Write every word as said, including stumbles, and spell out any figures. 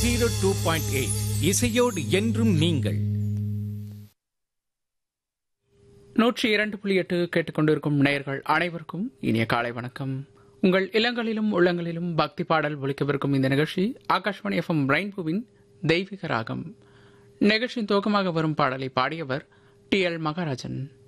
Zero two point eight இசையோடு என்றும் நீங்கள். நூற்றி இரண்டு புள்ளி எட்டு கேட்டுக்கொண்டிருக்கும் நேயர்கள் அனைவருக்கும் இனிய காலை வணக்கம். உங்கள் இல்லங்களிலும் உள்ளங்களிலும் பக்தி பாடல் ஒலிக்கவிருக்கும் இந்த நிகழ்ச்சி ஆகாஷ்வாணி எஃப்எம் ரெயின்போவின் தெய்வீக ராகம். நிகழ்ச்சியின் துவக்கமாக வரும் பாடலை பாடியவர் டி எல் மகாராஜன்.